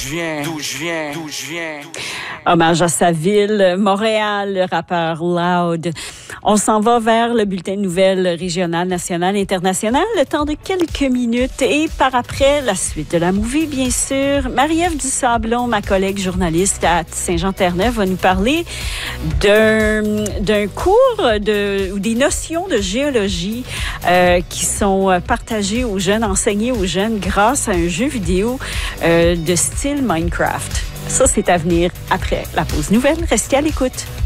je viens. Hommage à sa ville, Montréal, le rappeur Loud. On s'en va vers le bulletin de nouvelles régional, national, international. Le temps de quelques minutes et par après, la suite de la movie, bien sûr. Marie-Ève Dusablon, ma collègue journaliste à Saint-Jean-Terre-Neuve, va nous parler d'un cours ou des notions de géologie qui sont partagées aux jeunes, enseignées aux jeunes grâce à un jeu vidéo de style Minecraft. Ça, c'est à venir après la pause nouvelle. Restez à l'écoute.